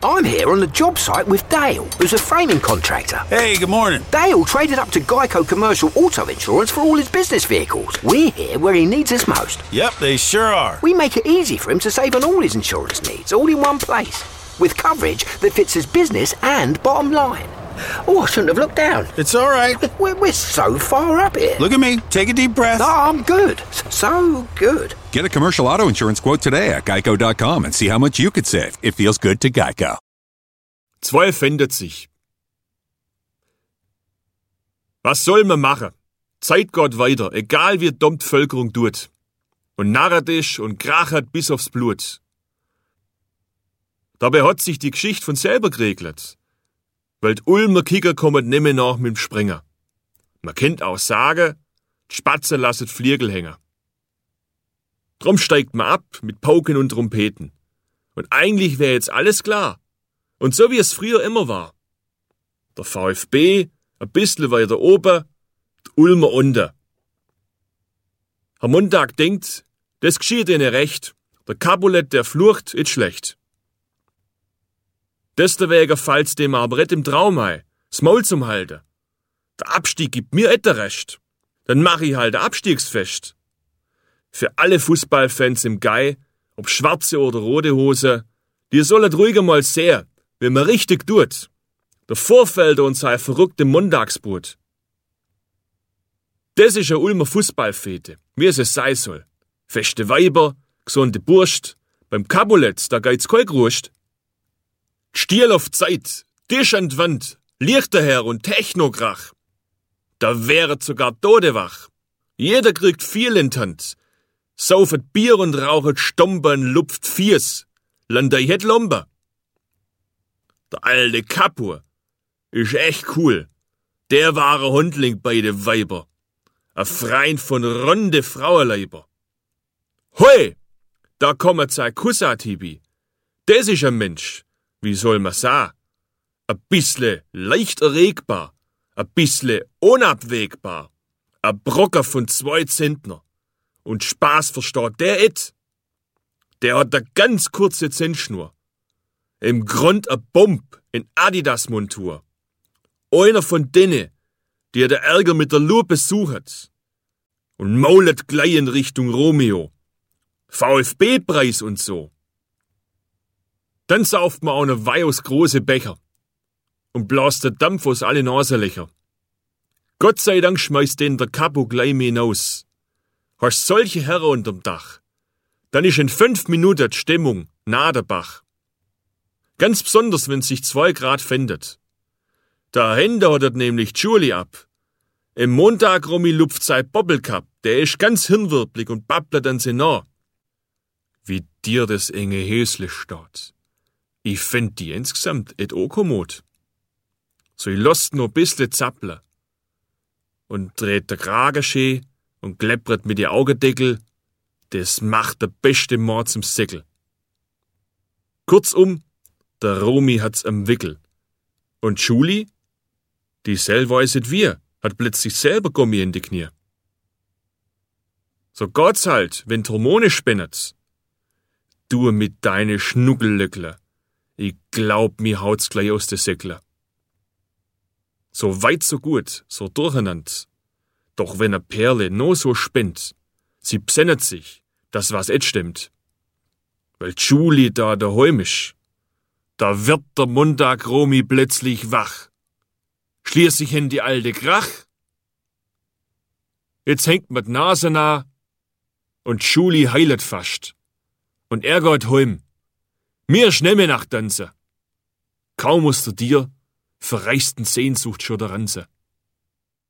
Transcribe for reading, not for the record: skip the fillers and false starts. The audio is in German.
I'm here on the job site with Dale, who's a framing contractor. Hey, good morning. Dale traded up to Geico Commercial Auto Insurance for all his business vehicles. We're here where he needs us most. Yep, they sure are. We make it easy for him to save on all his insurance needs, all in one place, with coverage that fits his business and bottom line. Oh, I shouldn't have looked down. It's all right. We're so far up here. Look at me. Take a deep breath. No, I'm good. So good. Get a commercial auto insurance quote today at geico.com and see how much you could save. It feels good to Geico. 12 findet sich. Was soll man machen? Zeit geht weiter, egal wie dumm die Bevölkerung tut. Und narret ist und krachert bis aufs Blut. Dabei hat sich die Geschichte von selber geregelt. Weil die Ulmer Kicker kommen nimmer nach mit dem Springer. Man kennt auch sagen, die Spatzen lassen Fliegel hängen. Drum steigt man ab mit Pauken und Trompeten. Und eigentlich wäre jetzt alles klar. Und so wie es früher immer war. Der VfB ein bisschen weiter oben, die Ulmer unten. Am Montag denkt, das geschieht ihnen recht. Der Capulet, der flucht, ist schlecht. Deswegen fällt's dem aber nicht im Traum ein, das Maul zum halten. Der Abstieg gibt mir et recht. Dann mach ich halt ein Abstiegsfest. Für alle Fußballfans im Gei, ob schwarze oder rote Hose, die sollen ruhig mal sehen, wie man richtig tut. Der Vorfelder und sein verrückte Montagsbrot. Das ist eine Ulmer Fußballfete, wie es sein soll. Feste Weiber, gesunde Burst, beim Capulet, da geht's kein Gerust. Stiel auf Zeit, Tisch an die Wand, Lichter her und Technokrach. Da wäret sogar Tode wach. Jeder kriegt viel in die Hand. Saufet Bier und rauchet Stombern, lupft Fies. Landeihet Lomber. Der alte Kapur ist echt cool. Der wahre Hundling bei de Weiber. A Freund von ronde Frauenleiber. Hoi, da kommt sein Kussatibi. Das ist ein Mensch. Wie soll man sagen? A bissle leicht erregbar, a bissle unabwägbar, a Brocker von 2 Zentner. Und Spaß versteht der et. Der hat a ganz kurze Zentschnur. Im Grund a Bomb in Adidas-Montur. Einer von denen, die der Ärger mit der Lupe sucht. Und maulet gleich in Richtung Romeo. VfB-Preis und so. Dann sauft man auch ne Weih aus große Becher und blast der Dampf aus alle Nasenlöcher. Gott sei Dank schmeißt den der Capo gleich mit hinaus. Hast solche Herren unterm Dach, dann ist in 5 Minuten die Stimmung nahe der Bach. Ganz besonders, wenn sich 2 Grad fändet. Der Hände hat nämlich Julie ab. Im Montag Romy lupft sein Bobbelcup, der ist ganz hirnwirblig und babbelt an sie nah. Wie dir das enge Häsle steht. Ich fänd die insgesamt et o kommod. So ich lost nur bissle zappler. Und dreht der Kragen schön und kleppert mit die Augendeckel. Das macht der beste Mord zum Säckel. Kurzum, der Romy hat's am Wickel. Und Julie, die selber weißet wir, hat plötzlich selber Gummi in die Knie. So geht's halt, wenn die Hormone spinnet. Du mit deine Schnuckellöckler. Ich glaub, mir haut's gleich aus der Säckler. So weit, so gut, so durcheinander. Doch wenn a Perle no so spinnt, sie bsennet sich, dass was et stimmt. Weil Julie da daheim ist, da wird der Montag Romy plötzlich wach. Schließlich in die alte Krach. Jetzt hängt mir die Nase nah und Julie heilet fast. Und er geht heim. Mir schnemme nach Tanze. Kaum musst du dir verreißten Sehnsucht schon der Ranze.